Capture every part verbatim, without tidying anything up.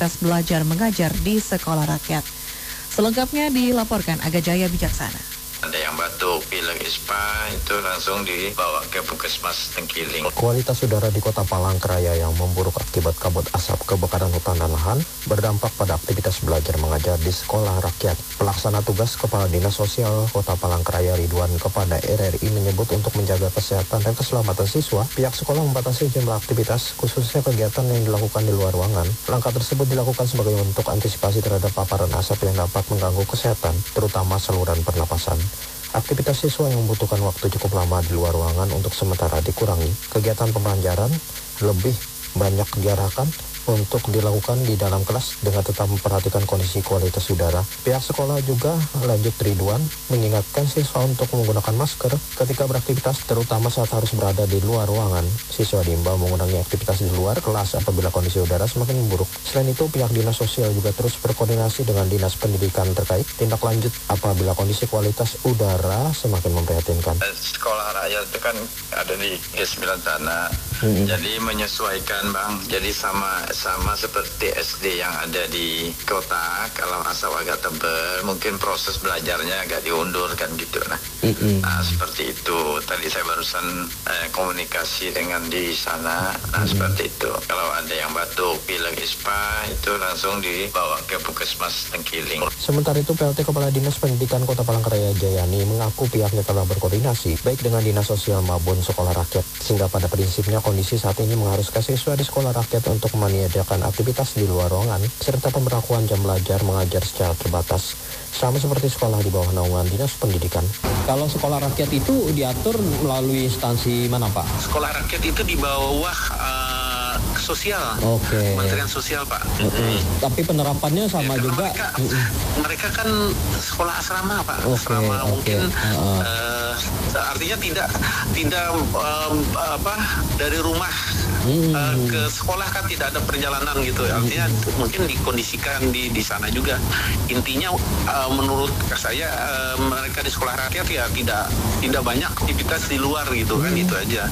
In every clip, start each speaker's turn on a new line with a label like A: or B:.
A: belajar mengajar di sekolah rakyat. Selengkapnya dilaporkan Aga Jaya Bijaksana.
B: Ada yang batuk, pilek, ispa, itu langsung dibawa ke Puskesmas Tengkiling.
C: Kualitas udara di Kota Palangkaraya yang memburuk akibat kabut asap kebakaran hutan dan lahan berdampak pada aktivitas belajar mengajar di sekolah rakyat. Pelaksana tugas Kepala Dinas Sosial Kota Palangkaraya Ridwan kepada R R I menyebut untuk menjaga kesehatan dan keselamatan siswa, pihak sekolah membatasi jumlah aktivitas, khususnya kegiatan yang dilakukan di luar ruangan. Langkah tersebut dilakukan sebagai bentuk antisipasi terhadap paparan asap yang dapat mengganggu kesehatan, terutama saluran pernapasan. Aktivitas siswa yang membutuhkan waktu cukup lama di luar ruangan untuk sementara dikurangi. Kegiatan pembelajaran lebih banyak diarahkan untuk dilakukan di dalam kelas dengan tetap memperhatikan kondisi kualitas udara. Pihak sekolah juga, lanjut Ridwan, mengingatkan siswa untuk menggunakan masker ketika beraktivitas, terutama saat harus berada di luar ruangan. Siswa diimbau mengurangi aktivitas di luar kelas apabila kondisi udara semakin memburuk. Selain itu, pihak Dinas Sosial juga terus berkoordinasi dengan Dinas Pendidikan terkait tindak lanjut apabila kondisi kualitas udara semakin memprihatinkan.
B: Sekolah rakyat itu kan ada di G sembilan sana,
C: hmm.
B: jadi menyesuaikan Bang, jadi sama sama seperti S D yang ada di kota. Kalau asap agak tebal, mungkin proses belajarnya agak diundur kan gitu. Nah,
C: mm-hmm.
B: nah seperti itu. Tadi saya barusan eh, komunikasi dengan di sana. Nah, mm-hmm. seperti itu. Kalau ada yang batuk, pilek, ispa, itu langsung dibawa ke Puskesmas Tengkiling.
C: Sementara itu, P L T Kepala Dinas Pendidikan Kota Palangkaraya Jayani mengaku pihaknya telah berkoordinasi baik dengan Dinas Sosial maupun sekolah rakyat, sehingga pada prinsipnya kondisi saat ini mengharuskan siswa di sekolah rakyat untuk menyediakan aktivitas di luar ruangan, serta pemberlakuan jam belajar mengajar secara terbatas, sama seperti sekolah di bawah naungan Dinas Pendidikan.
D: Kalau sekolah rakyat itu diatur melalui instansi mana, Pak?
E: Sekolah rakyat itu di bawah uh, sosial,
D: okay.
E: Kementerian Sosial, Pak.
D: Mm-hmm. Tapi penerapannya sama ya, juga.
E: Mereka,
D: mm-hmm.
E: mereka kan sekolah asrama, Pak.
D: Okay,
E: asrama
D: okay.
E: mungkin
D: uh-uh.
E: uh, artinya tidak tidak um, apa dari rumah mm-hmm. uh, ke sekolah kan tidak ada perjalanan gitu. Artinya mm-hmm. mungkin dikondisikan di di sana juga. Intinya uh, menurut saya uh, mereka di sekolah rakyat ya tidak tidak banyak aktivitas di luar gitu mm-hmm. kan, itu aja.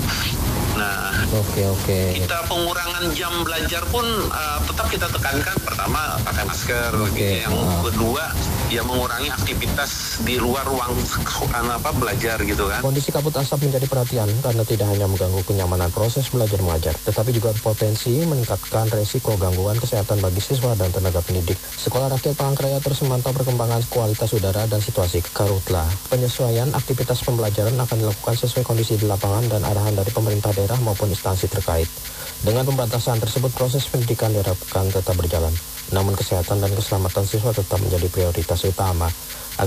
E: Nah,
D: oke okay, oke. Okay.
E: Kita pengurangan jam belajar pun uh, tetap kita tekankan, pertama pakai masker,
D: okay.
E: yang uh. kedua ya mengurangi aktivitas di luar ruang apa belajar gitu kan.
C: Kondisi kabut asap menjadi perhatian karena tidak hanya mengganggu kenyamanan proses belajar mengajar, tetapi juga potensi meningkatkan resiko gangguan kesehatan bagi siswa dan tenaga pendidik. Sekolah Rakyat Palangkaraya terus memantau perkembangan kualitas udara dan situasi karhutla. Penyesuaian aktivitas pembelajaran akan dilakukan sesuai kondisi di lapangan dan arahan dari pemerintah daerah maupun instansi terkait. Dengan pembatasan tersebut, proses pendidikan diharapkan tetap berjalan. Namun kesehatan dan keselamatan siswa tetap menjadi prioritas utama.